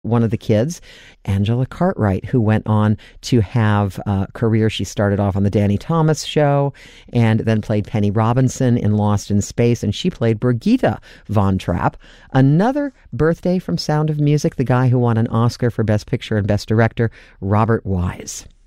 one of the kids, Angela Cartwright, who went on to have a career. She started off on the Danny Thomas Show and then played Penny Robinson in Lost in Space, and she played Brigitte Von Trapp. Another birthday from Sound of Music, the guy who won an Oscar for Best Picture and Best Director, Robert Wise.